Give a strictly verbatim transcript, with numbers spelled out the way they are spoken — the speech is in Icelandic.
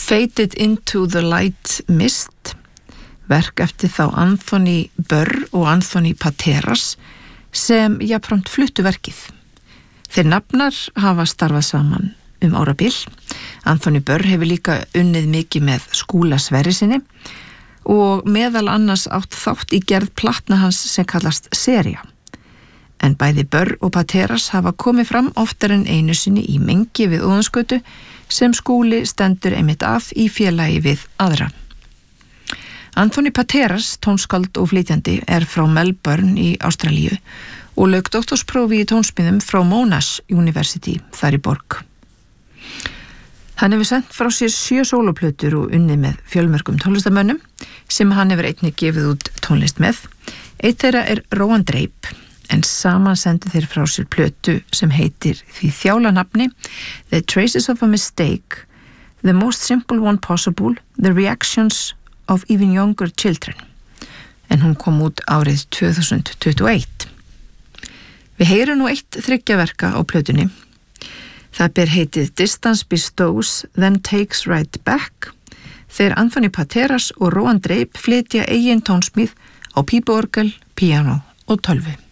Faded into the Light Mist, verk eftir þá Anthony Burr og Anthony Pateras sem jafnframt fluttu verkið. Þeir nafnar hafa starfað saman um árabil. Anthony Burr hefur líka unnið mikið með Skúla Sverrissyni og meðal annars átt þátt í gerð platna hans sem kallast Sería. En bæði Burr og Pateras hafa komið fram oftar en einu sinni í mengi við Óðinsgötu sem Skúli stendur einmitt að í félagi við aðra. Anthony Pateras, tónskáld og flytjandi, er frá Melbourne í Ástralíu og lauk doktorsprófi í tónsmíðum frá Monash University þar í borg. Hann hefur sent frá sér sjö sóloplötur og unnið með fjölmörgum tónlistarmönnum sem hann hefur einnig gefið út tónlist með. Eitt þeirra er Rowan Drape, en saman sendi þeir frá sér plötu sem heitir því þjála nafni The Traces of a Mistake, The Most Simple One Possible, The Reactions of Even Younger Children, en hún kom út árið tvö þúsund tuttugu og eitt. Við heyrum nú eitt þriggja verka á plötunni. Það ber heitið Distance Bestows, Then Takes Right Back, þegar Anthony Pateras og Rowan Drape flytja eigin tónsmíð á pípuorgel, píanó og tölvu.